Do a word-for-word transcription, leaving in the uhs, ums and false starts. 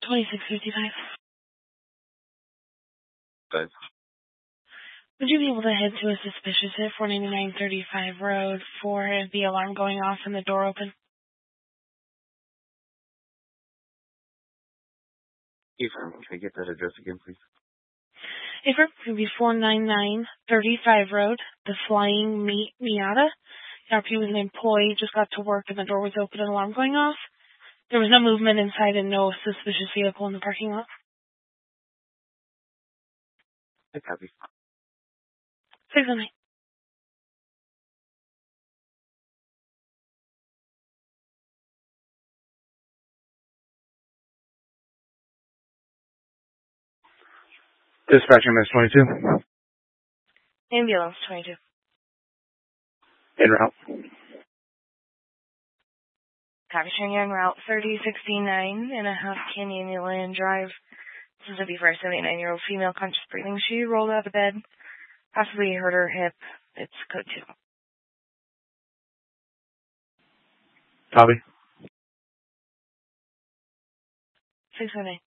twenty-six fifty-five. Thanks. Would you be able to head to a suspicious hit, four ninety-nine thirty-five Road, for the alarm going off and the door open? Ephraim, can I get that address again, please? Ephraim, it would be four ninety-nine thirty-five Road, the Flying Mi- Miata. Now, if he was an employee, just got to work and the door was open and alarm going off. There was no movement inside and no suspicious vehicle in the parking lot. I copy. six oh nine. Dispatcher, Miss twenty-two. Ambulance twenty-two. En route. Capturing you en route thirty sixty-nine and a half Canyon Land Drive. This is a B for a seventy-nine-year-old female conscious breathing. She rolled out of bed, possibly hurt her hip. It's code two. Copy. six oh nine.